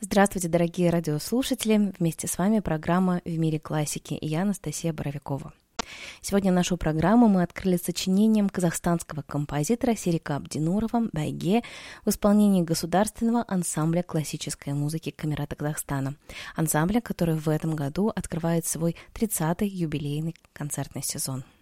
Здравствуйте, дорогие радиослушатели! Вместе с вами программа «В мире классики» и я, Анастасия Боровикова. Сегодня нашу программу мы открыли сочинением казахстанского композитора Серика Абдинурова «Байге» в исполнении государственного ансамбля классической музыки Камерата Казахстана. Ансамбля, который в этом году открывает свой 30-й юбилейный концертный сезон.